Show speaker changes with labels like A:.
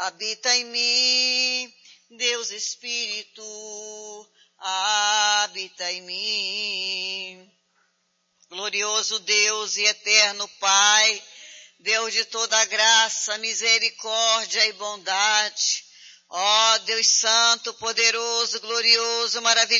A: habita em mim, Deus Espírito, habita em mim. Glorioso Deus e eterno Pai, Deus de toda graça, misericórdia e bondade, ó Deus santo, poderoso, glorioso, maravilhoso,